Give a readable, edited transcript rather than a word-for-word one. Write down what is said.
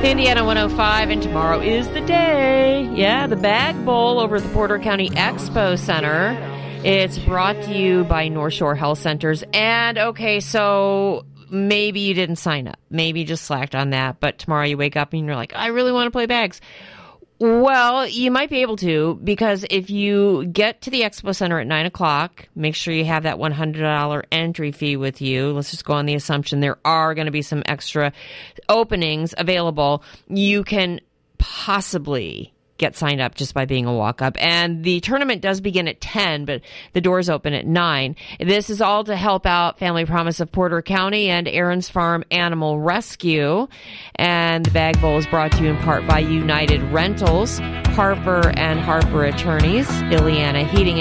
Indiana 105, and tomorrow is the day. Yeah, the Bag Bowl over at the Porter County Expo Center. It's brought to you by North Shore Health Centers. And, okay, so maybe you didn't sign up. Maybe you just slacked on that. But tomorrow you wake up and you're like, I really want to play bags. Well, you might be able to, because if you get to the Expo Center at 9 o'clock, make sure you have that $100 entry fee with you. Let's just go on the assumption there are going to be some extra openings available. You can possibly get signed up just by being a walk-up. And the tournament does begin at 10, but the doors open at 9. This is all to help out Family Promise of Porter County and Aaron's Farm Animal Rescue. And the Bag Bowl is brought to you in part by United Rentals, Harper and Harper Attorneys, Ileana Heating